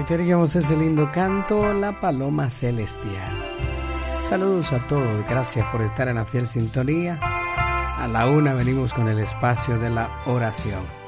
Y queríamos ese lindo canto, La Paloma Celestial. Saludos a todos, gracias por estar en la fiel sintonía. A la 1 venimos con el espacio de la oración.